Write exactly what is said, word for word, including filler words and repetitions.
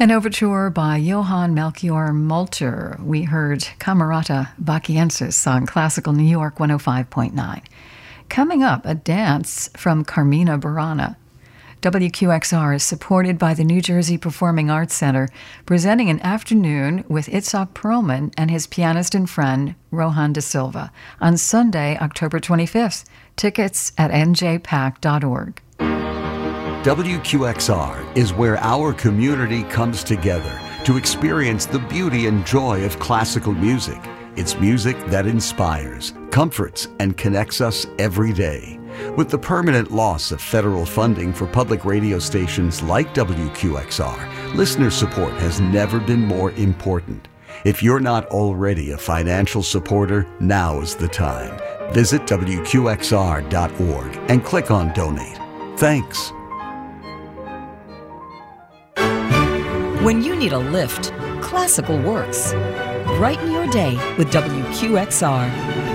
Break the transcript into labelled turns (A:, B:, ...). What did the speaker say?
A: An overture by Johann Melchior Molter. We heard Camerata Bachiensis on Classical New York one oh five point nine. Coming up, a dance from Carmina Burana. W Q X R is supported by the New Jersey Performing Arts Center, presenting an afternoon with Itzhak Perlman and his pianist and friend, Rohan De Silva, on Sunday, October twenty-fifth. Tickets at n j pac dot org.
B: W Q X R is where our community comes together to experience the beauty and joy of classical music. It's music that inspires, comforts, and connects us every day. With the permanent loss of federal funding for public radio stations like W Q X R, listener support has never been more important. If you're not already a financial supporter, now is the time. Visit w q x r dot org and click on Donate. Thanks.
C: When you need a lift, classical works. Brighten your day with W Q X R.